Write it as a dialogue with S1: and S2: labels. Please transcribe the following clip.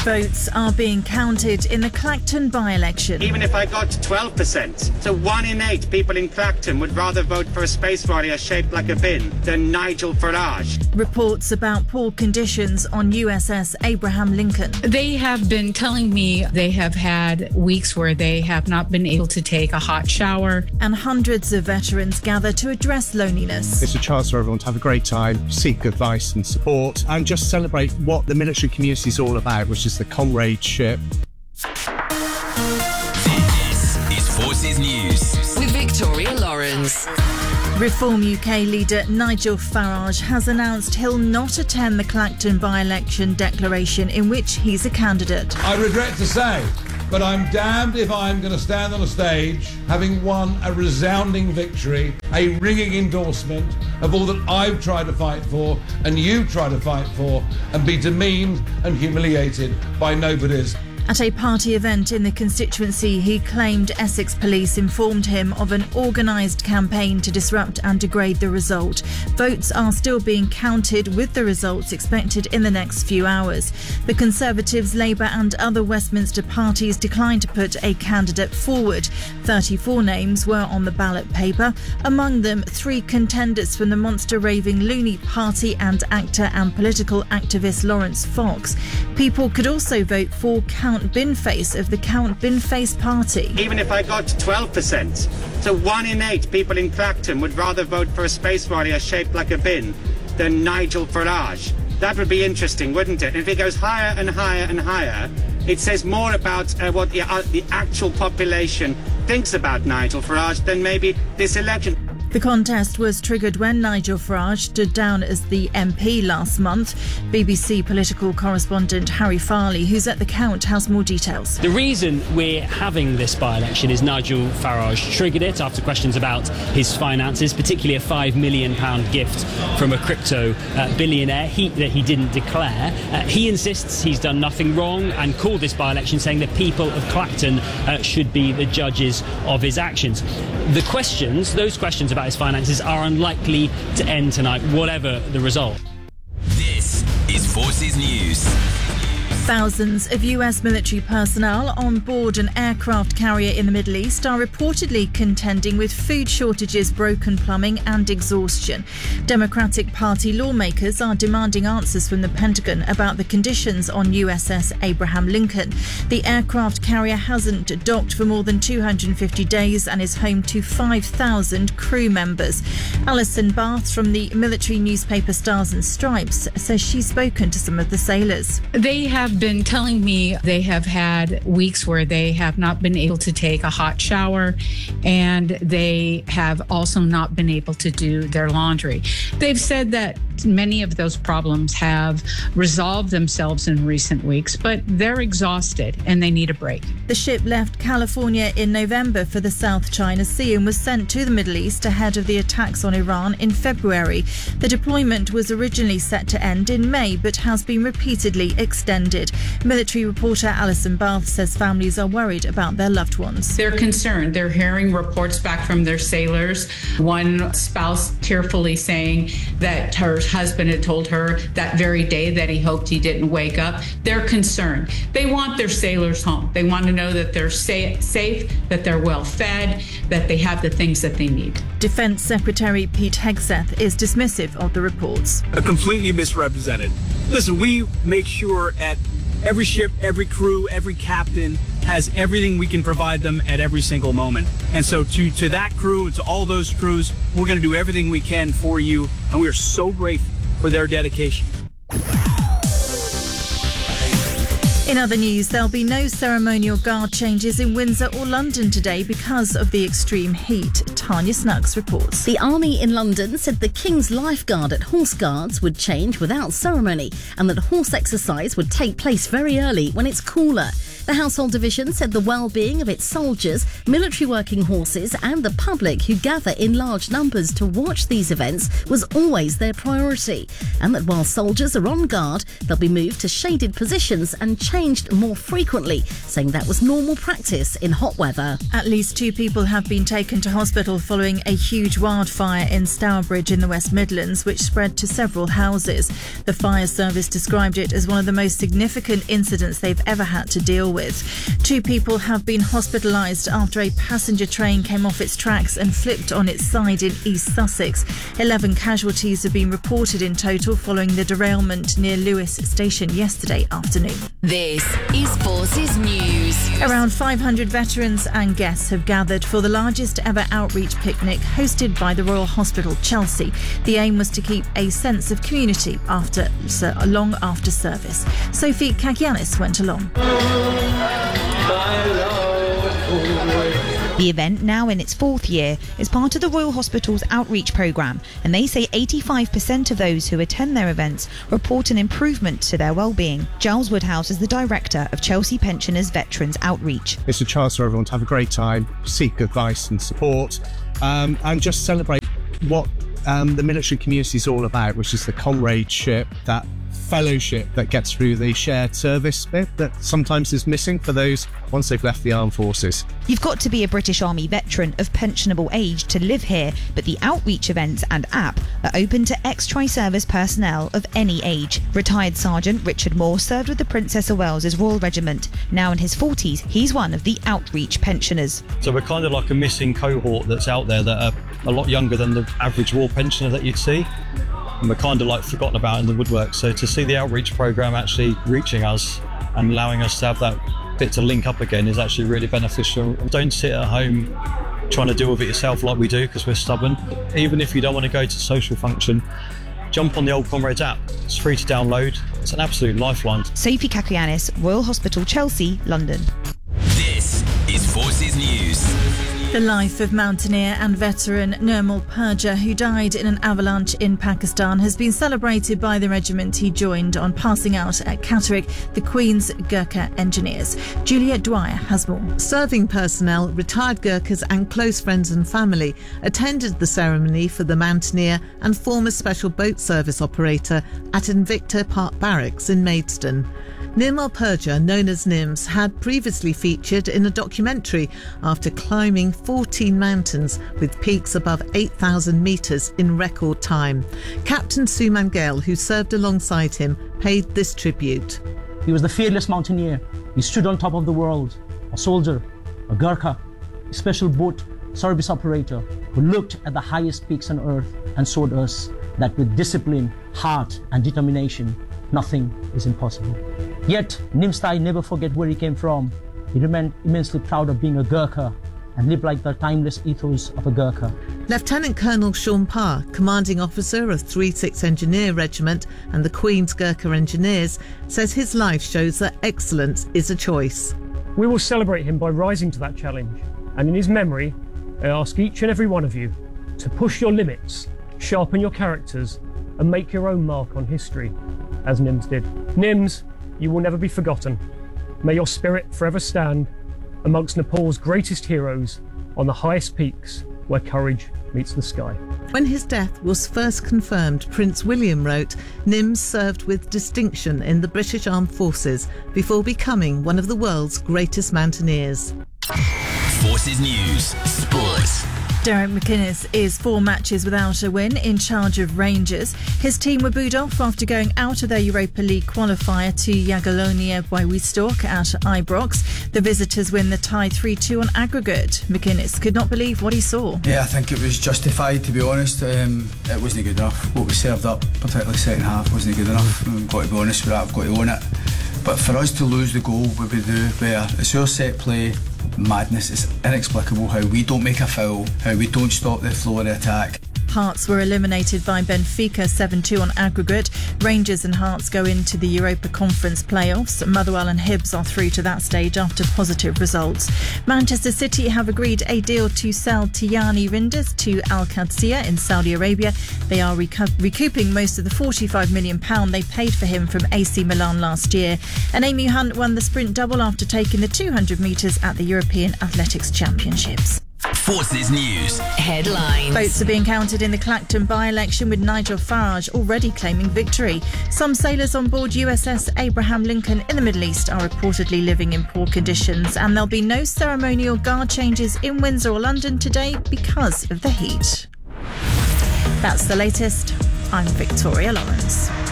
S1: Votes are being counted in the Clacton by-election.
S2: Even if I got to 12%, so 1 in 8 people in Clacton would rather vote for a space warrior shaped like a bin than Nigel Farage.
S1: Reports about poor conditions on USS Abraham Lincoln.
S3: They have been telling me they have had weeks where they have not been able to take a hot shower.
S1: And hundreds of veterans gather to address loneliness.
S4: It's a chance for everyone to have a great time, seek advice and support, and just celebrate what the military community is all about, which is the comradeship.
S5: This is Forces News
S6: with Victoria Lawrence.
S1: Reform UK leader Nigel Farage has announced he'll not attend the Clacton by-election declaration in which he's a candidate.
S7: I regret to say, but I'm damned if I'm going to stand on a stage having won a resounding victory, a ringing endorsement of all that I've tried to fight for and you've tried to fight for, and be demeaned and humiliated by nobodies.
S1: At a party event in the constituency, he claimed Essex police informed him of an organised campaign to disrupt and degrade the result. Votes are still being counted, with the results expected in the next few hours. The Conservatives, Labour and other Westminster parties declined to put a candidate forward. 34 names were on the ballot paper, among them 3 contenders from the monster-raving Looney Party and actor and political activist Lawrence Fox. People could also vote for Count Binface of the Count Binface Party.
S2: Even if I got to 12%, so 1 in 8 people in Clacton would rather vote for a space warrior shaped like a bin than Nigel Farage. That would be interesting, wouldn't it? And if it goes higher and higher and higher, it says more about what the actual population thinks about Nigel Farage than maybe this election.
S1: The contest was triggered when Nigel Farage stood down as the MP last month. BBC political correspondent Harry Farley, who's at the Count, has more details.
S8: The reason we're having this by-election is Nigel Farage triggered it after questions about his finances, particularly a £5 million gift from a crypto billionaire that he didn't declare. He insists he's done nothing wrong and called this by-election saying the people of Clacton should be the judges of his actions. Those questions about his finances are unlikely to end tonight, whatever the result.
S5: This is Forces News.
S1: Thousands of US military personnel on board an aircraft carrier in the Middle East are reportedly contending with food shortages, broken plumbing and exhaustion. Democratic Party lawmakers are demanding answers from the Pentagon about the conditions on USS Abraham Lincoln. The aircraft carrier hasn't docked for more than 250 days and is home to 5,000 crew members. Alison Bath from the military newspaper Stars and Stripes says she's spoken to some of the sailors.
S3: They have been telling me they have had weeks where they have not been able to take a hot shower, and they have also not been able to do their laundry. They've said that many of those problems have resolved themselves in recent weeks, but they're exhausted and they need a break.
S1: The ship left California in November for the South China Sea and was sent to the Middle East ahead of the attacks on Iran in February. The deployment was originally set to end in May, but has been repeatedly extended. Military reporter Alison Bath says families are worried about their loved ones.
S3: They're concerned. They're hearing reports back from their sailors. One spouse tearfully saying that her husband had told her that very day that he hoped he didn't wake up. They're concerned. They want their sailors home. They want to know that they're safe, that they're well fed, that they have the things that they need.
S1: Defence Secretary Pete Hegseth is dismissive of the reports.
S9: Completely misrepresented. Listen, we make sure at every ship, every crew, every captain has everything we can provide them at every single moment. And so to that crew and to all those crews, we're going to do everything we can for you. And we are so grateful for their dedication.
S1: In other news, there'll be no ceremonial guard changes in Windsor or London today because of the extreme heat. Tanya Snuggs reports.
S10: The Army in London said the King's Lifeguard at Horse Guards would change without ceremony, and that horse exercise would take place very early when it's cooler. The Household Division said the well-being of its soldiers, military working horses and the public who gather in large numbers to watch these events was always their priority, and that while soldiers are on guard, they'll be moved to shaded positions and changed more frequently, saying that was normal practice in hot weather.
S1: At least 2 people have been taken to hospital following a huge wildfire in Stourbridge in the West Midlands, which spread to several houses. The fire service described it as one of the most significant incidents they've ever had to deal with. 2 people have been hospitalised after a passenger train came off its tracks and flipped on its side in East Sussex. 11 casualties have been reported in total following the derailment near Lewes Station yesterday afternoon.
S6: This is Forces News.
S1: Around 500 veterans and guests have gathered for the largest ever outreach picnic hosted by the Royal Hospital Chelsea. The aim was to keep a sense of community long after service. Sophie Kakianis went along.
S11: The event, now in its 4th year, is part of the Royal Hospital's outreach programme, and they say 85% of those who attend their events report an improvement to their well-being. Giles Woodhouse is the director of Chelsea Pensioners Veterans Outreach.
S4: It's a chance for everyone to have a great time, seek advice and support, and just celebrate what the military community is all about, which is the comradeship, that fellowship that gets through the shared service bit that sometimes is missing for those once they've left the armed forces.
S11: You've got to be a British Army veteran of pensionable age to live here, but the outreach events and app are open to ex-tri-service personnel of any age. Retired Sergeant Richard Moore served with the Princess of Wales's Royal Regiment. Now in his 40s, he's one of the outreach pensioners.
S12: So we're kind of like a missing cohort that's out there that are a lot younger than the average war pensioner that you'd see. And we're kind of like forgotten about in the woodwork. So to see the outreach programme actually reaching us and allowing us to have that bit to link up again is actually really beneficial. Don't sit at home trying to deal with it yourself like we do because we're stubborn. Even if you don't want to go to social function, jump on the Old Comrades app. It's free to download. It's an absolute lifeline.
S11: Sophie Kakianis, Royal Hospital, Chelsea, London.
S5: This is Forces News.
S1: The life of mountaineer and veteran Nirmal Purja, who died in an avalanche in Pakistan, has been celebrated by the regiment he joined on passing out at Catterick, the Queen's Gurkha Engineers. Juliet Dwyer has more.
S13: Serving personnel, retired Gurkhas and close friends and family attended the ceremony for the mountaineer and former Special Boat Service operator at Invicta Park Barracks in Maidstone. Nirmal Purja, known as Nims, had previously featured in a documentary after climbing 14 mountains with peaks above 8,000 metres in record time. Captain Suman Gale, who served alongside him, paid this tribute.
S14: He was the fearless mountaineer. He stood on top of the world, a soldier, a Gurkha, a special boat service operator who looked at the highest peaks on earth and showed us that with discipline, heart and determination, nothing is impossible. Yet, Nimstai never forget where he came from. He remained immensely proud of being a Gurkha and lived like the timeless ethos of a Gurkha.
S13: Lieutenant Colonel Sean Parr, commanding officer of 36 Engineer Regiment and the Queen's Gurkha Engineers, says his life shows that excellence is a choice.
S15: We will celebrate him by rising to that challenge, and in his memory, I ask each and every one of you to push your limits, sharpen your characters, and make your own mark on history, as Nims did. Nims, you will never be forgotten. May your spirit forever stand amongst Nepal's greatest heroes on the highest peaks where courage meets the sky.
S13: When his death was first confirmed, Prince William wrote, Nims served with distinction in the British Armed Forces before becoming one of the world's greatest mountaineers.
S5: Forces News Sports.
S1: Derek McInnes is 4 matches without a win in charge of Rangers. His team were booed off after going out of their Europa League qualifier to Jagiellonia Białystok at Ibrox. The visitors win the tie 3-2 on aggregate. McInnes could not believe what he saw.
S16: Yeah, I think it was justified, to be honest. It wasn't good enough. What we served up, particularly second half, wasn't good enough. I've got to be honest with that, I've got to own it. But for us to lose the goal, what we do, where it's our set play, madness. It's inexplicable how we don't make a foul, how we don't stop the flow of the attack.
S1: Hearts were eliminated by Benfica 7-2 on aggregate. Rangers and Hearts go into the Europa Conference playoffs. Motherwell and Hibs are through to that stage after positive results. Manchester City have agreed a deal to sell Tiani Rinders to Al Qadsiya in Saudi Arabia. They are recouping most of the £45 million they paid for him from AC Milan last year. And Amy Hunt won the sprint double after taking the 200 metres at the European Athletics Championships.
S5: Forces News
S6: headlines.
S1: Votes are being counted in the Clacton by-election with Nigel Farage already claiming victory. Some sailors on board USS Abraham Lincoln in the Middle East are reportedly living in poor conditions, and there'll be no ceremonial guard changes in Windsor or London today because of the heat. That's the latest. I'm Victoria Lawrence.